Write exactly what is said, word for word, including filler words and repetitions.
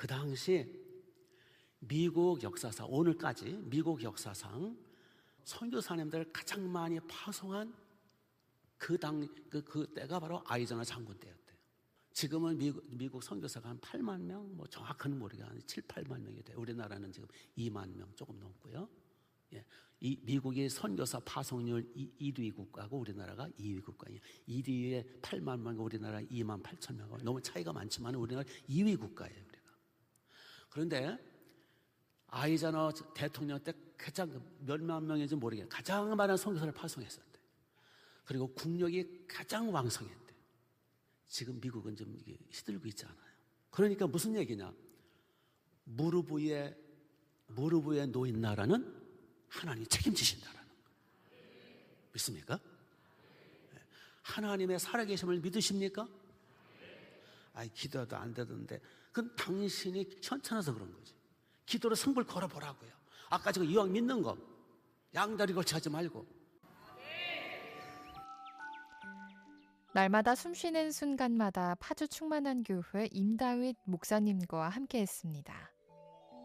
그 당시 미국 역사상, 오늘까지 미국 역사상 선교사님들을 가장 많이 파송한 그 당, 그, 그 때가 바로 아이저너 장군 때였대요. 지금은 미국, 미국 선교사가 한 팔만 명, 뭐 정확한 모르게 한 칠, 팔만 명이 돼요. 우리나라는 지금 이만 명 조금 넘고요. 예. 이 미국의 선교사 파송률 일 위 국가고 우리나라가 이 위 국가예요. 일 위에 팔만 명이고 우리나라 이만 팔천 명. 너무 차이가 많지만 우리나라 이 위 국가예요, 우리가. 그런데 아이저너 대통령 때 가장 몇만 명인지 모르겠어요. 가장 많은 선교사를 파송했었대. 그리고 국력이 가장 왕성했대. 지금 미국은 좀 이게 시들고 있잖아요. 그러니까 무슨 얘기냐? 무릎 위에 무릎 위에 놓인 나라는 하나님이 책임지신다라는 거예요. 믿습니까? 하나님의 살아계심을 믿으십니까? 아이, 기도도 안 되던데. 그건 당신이 현찮아서 그런 거지. 기도로 승부를 걸어보라고요. 아까 지금 이왕 믿는 거 양다리 걸치 하지 말고. 날마다 숨쉬는 순간마다 파주 충만한 교회 임다윗 목사님과 함께했습니다.